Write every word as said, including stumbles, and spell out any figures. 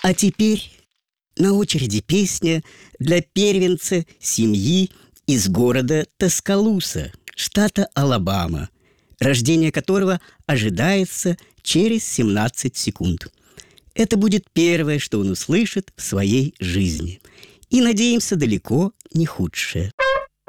А теперь на очереди песня для первенца семьи из города Таскалуса, штата Алабама, рождение которого ожидается через семнадцать секунд. Это будет первое, что он услышит в своей жизни. И, надеемся, далеко не худшее.